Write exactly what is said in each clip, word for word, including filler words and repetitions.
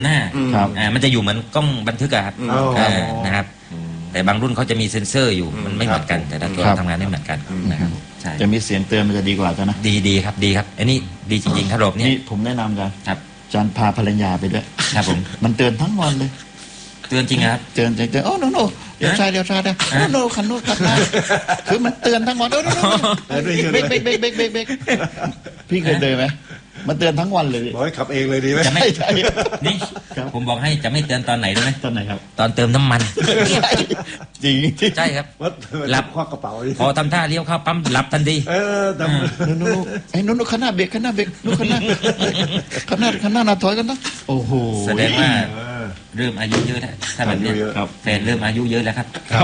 หน้าอ่ามันจะอยู่เหมือนกล้องบันทึกอะครับนะครับแต่บางรุ่นเขาจะมีเซ็นเซอร์อยู่มันไม่เหมือนกันแต่ละตัวทำงานไม่เหมือนกันนะครับใช่จะมีเสียงเตือนมันจะดีกว่าจ้ะนะดีดีครับดีครับอันนี้ดีจริงๆครับระบบนี้ผมแนะนำกันครับจานพาภรรยาไปด้วยครับผมมันเตือนทั้งวันเลยเตือนจริงครับเตือนเตือนโอ้โนโนเดี๋ยวซ้ายเดี๋ยวซ้ายเดี๋ยวโอ้โนคันโน้นคันหน้าคือมันเตือนทั้งวันโอ้โนโนเบรกเบรกเบรกเบรกเบรกเบรกพี่เคยเดินไหมมันเตือนทั้งวันเลยบอกให้ขับเองเลยดีไหมจะไม่นี่ผมบอกให้จะไม่เตือนตอนไหนรู้ไหมตอนไหนครับตอนเติมน้ำมันจริงใช่ครับหลับควักกระเป๋าพอทำท่าเลี้ยวเข้าปั๊มหลับทันทีเออโนโนไอ้โนโนข้างหน้าเบรกข้างหน้าเบรกโนข้างหน้าข้างหน้าข้างหน้าหน้าถอยกันนะโอ้โหแสดงว่าเริ่มอายุเยอะแล้วถ้าแบบนี้แฟนเริ่มอายุเยอะแล้วครับครับ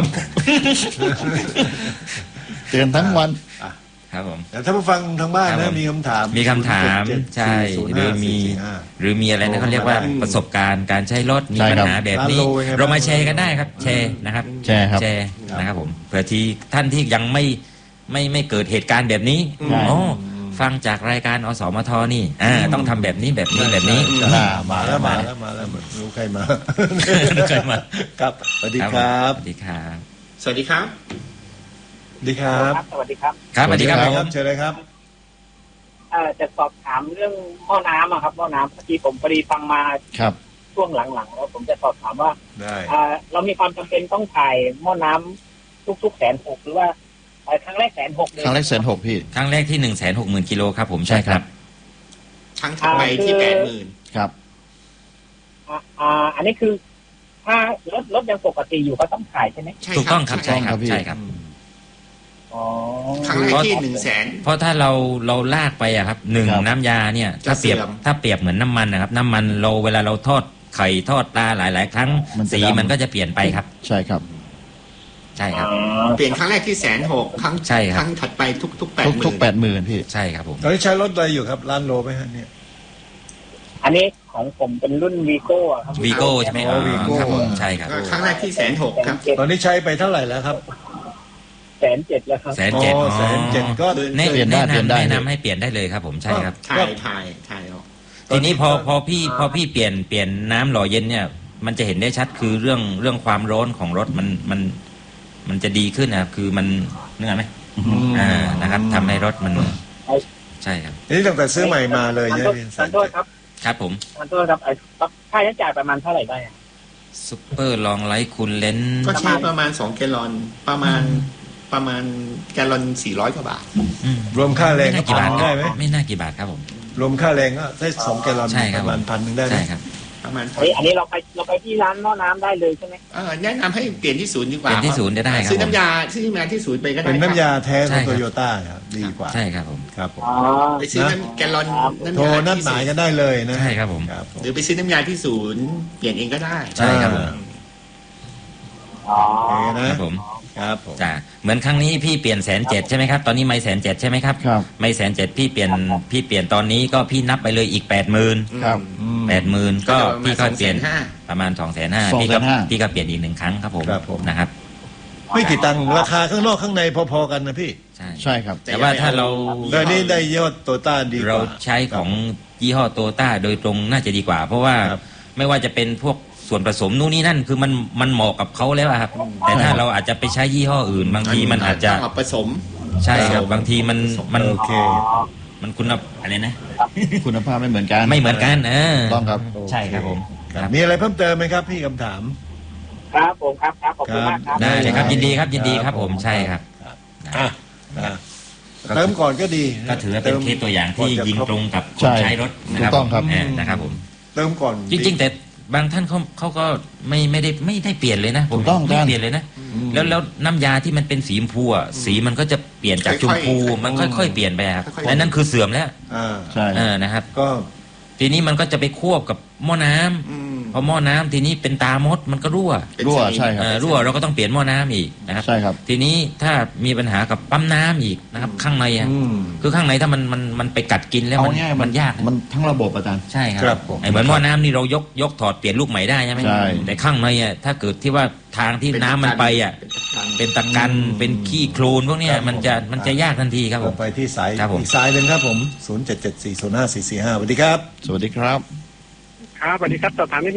เตือนทั้งวันครับผมแต่ถ้าผู้ฟังทางบ้านนะมีคำถามมีคำถามใช่หรือมีหรือมีอะไรนะเขาเรียกว่าประสบการณ์การใช้รถมีปัญหาแบบนี้เรามาแชร์กันได้ครับแชร์นะครับแชร์ครับแชร์นะครับผมเผื่อที่ท่านที่ยังไม่ไม่ไม่เกิดเหตุการณ์แบบนี้อ๋อฟังจากรายการอสมทนี่อ่าต้องทำแบบนี้แบบนี้แบบนี้มาแล้วมาแล้วมาแล้วรู้ใครมาใครมาครับสวัสดีครับสวัสดีครับสวัสดีครับสวัสดีครับสวัสดีครับครับสวัสดีครับเชิญเลยครับเอ่อจะสอบถามเรื่องหม้อน้ำอะครับหม้อน้ำเมื่อกี้ผมพอดีฟังมาครับช่วงหลังๆแล้วผมจะสอบถามว่าได้อ่าเรามีความจำเป็นต้องถ่ายหม้อน้ำทุกๆแสนหกหรือว่าครั้งแรกแสนหกครั้งแรกแสนหกพี่ครั้งแรกที่หนึ่งแสนหกหมื่นกิโลครับผมใช่ครับครั้งถัดไปที่แปดหมื่นครับอ่าอันนี้คือถ้ารถรถยังปกติอยู่ก็ต้องถ่ายใช่ไหมถูกต้องครับใช่ครับใช่ครับครั้งแรกที่หนึ่งแสนเพราะถ้าเราเราลากไปอะครับหนึ่งน้ำยาเนี่ยถ้าเปรียบถ้าเปรียบเหมือนน้ำมันนะครับน้ำมันเราเวลาเราทอดไข่ทอดปลาหลายๆครั้งสีมันก็จะเปลี่ยนไปครับใช่ครับใช่ครับเปลี่ยนครั้งแรกที่แสนหกครั้งใช่ครับครั้งถัดไปทุกทุกแปดหมื่นทุกแปดหมื่นพี่ใช่ครับผมตอนนี้ใช้รถอะไรอยู่ครับล้านโลไหมฮะเนี่ยอันนี้ของผมเป็นรุ่นวีโก้ครับวีโก้ใช่ไหมวีโก้ใช่ครับครั้งแรกที่แสนหกครับตอนนี้ใช้ไปเท่าไหร่แล้วครับแสนเจ็ดแล้วครับแสนเจ็ดแสนเจ็ดก็แนะนำแนะนำให้เปลี่ยนได้เลยครับผมใช่ครับถ่ายถ่ายถ่ายออกทีนี้พอพอพี่พอพี่เปลี่ยนเปลี่ยนน้ำหล่อเย็นเนี่ยมันจะเห็นได้ชัดคือเรื่องเรื่องความร้อนของรถมันมันมันจะดีขึ้นนะครับคือมันนึกออกไหมอ่านะครับทำให้รถมันใช่ครับนี่ตั้งแต่ซื้อใหม่มาเลยเนี่ยขอโทษครับครับผมขอโทษครับค่าใช้จ่ายประมาณเท่าไหร่ได้ซุปเปอร์ลองไลท์คูลเลนก็ใช้ประมาณสองแกลลอนประมาณประมาณแกลลอนสี่ร้อยกว่าบาทรวมค่าแรงกี่บาทได้ไหมไม่น่ากี่บาทครับผมรวมค่าแรงก็ได้สองแกลลอนประมาณพันหนึ่งได้ไหมใช่ครับประมาณอันนี้เราไปเราไปที่ร้านหม้อน้ำได้เลยใช่ไหมเออแนะนำให้เปลี่ยนที่ศูนย์ดีกว่าเปลี่ยนที่ศูนย์จะได้ครับซื้อน้ำยาซื้อน้ำยาที่ศูนย์ไปก็ได้เป็นน้ำยาแท้ของโตโยต้าครับดีกว่าใช่ครับผมครับผมไปซื้อแกลลอนโทรนัดหมายกันได้เลยนะใช่ครับผมหรือไปซื้อน้ำยาที่ศูนย์เปลี่ยนเองก็ได้ใช่ครับผมอ๋อครับผมครับจ้าเหมือนครั้งนี้พี่เปลี่ยนแสนเจ็ดใช่ไหมครับตอนนี้ไม่แสนเจ็ดใช่ไหมครับไม่แสนเจ็ดพี่เปลี่ยนพี่เปลี่ยนตอนนี้ก็พี่นับไปเลยอีกแปดหมื่นครับแปดหมื่นก็พี่ก็เปลี่ยนประมาณสองแสนห้าพี่ก็พี่ก็เปลี่ยนอีกหนึ่งครั้งครับผมนะครับไม่กี่ตังค์ราคาข้างนอกข้างในพอๆกันนะพี่ใช่ใช่ครับแต่ว่าถ้าเราโดยนี้ได้ยอดโตต้าดีกว่าเราใช้ของยี่ห้อโตต้าโดยตรงน่าจะดีกว่าเพราะว่าไม่ว่าจะเป็นพวกส่วนผสมนู่นนี่นั่นคือมันมันเหมาะกับเขาแล้วครับแต่ถ้าเราอาจจะไปใช้ยี่ห้ออื่นบางทีมันอาจจะผสมใช่ครับบางทีมันมันโอเคมันคุณอะไรนะคุณภาพไม่เหมือนกันไม่เหมือนกันเออต้องครับใช่ครับผมมีอะไรเพิ่มเติมไหมครับพี่คำถามครับผมครับครับขอบคุณมากครับได้เลยครับยินดีครับยินดีครับผมใช่ครับเติมก่อนก็ดีก็ถือว่าเป็นเคสตัวอย่างที่ยิงตรงกับคนใช้รถนะครับต้องครับนะครับผมเติมก่อนจริงๆแต่บางท่านเขาเขาก็ไม่ไม่ได้ไม่ได้เปลี่ยนเลยนะผมไม่เปลี่ยนเลยนะแล้วแล้วน้ำยาที่มันเป็นสีชมพูอ่ะสีมันก็จะเปลี่ยนจากชมพูมันค่อยๆเปลี่ยนไปครับและนั่นคือเสื่อมแล้วใช่นะครับก็ทีนี้มันก็จะไปควบกับหม้อน้ำพอหม้อน้ำทีนี้เป็นตามดมันก็รั่วรั่วใช่ครับรั่วเราก็ต้องเปลี่ยนหม้อน้ำอีกนะครับใช่ครับทีนี้ถ้ามีปัญหากับปั๊มน้ำอีกนะครับข้างในอ่ะคือข้างในถ้ามันมันมันไปกัดกินแล้วมันมันยากมันทั้งระบบอาจารย์ใช่ครับไอ้เหมือนหม้อน้ำนี่เรายกยกถอดเปลี่ยนลูกใหม่ได้ใช่ไหมใช่แต่ข้างในอ่ะถ้าเกิดที่ว่าทางที่น้ำมันไปอ่ะเป็นตะกันเป็นขี้โคลนพวกนี้มันจะมันจะยากทันทีครับผมไปที่สายอีกสายหนึ่งครับผมศูนย์ เจ็ด เจ็ด สี่ ศูนย์ ห้า สี่ สี่ ห้าสวัสดีครับสวัสดีครับครับสวัสดีครับสอบถามนิด